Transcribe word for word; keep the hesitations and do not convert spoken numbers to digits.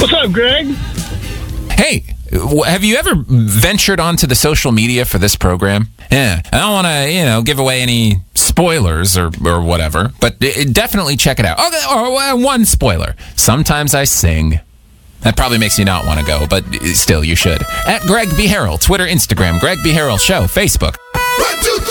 What's up, Greg? Hey, w- have you ever ventured onto the social media for this program? Yeah, I don't want to, you know, give away any spoilers or, or whatever, but it, definitely check it out. Okay, or uh, one spoiler. Sometimes I sing. That probably makes you not want to go, but still, you should. At Greg B. Harrell, Twitter, Instagram, Greg B. Harrell Show, Facebook. One, two, three.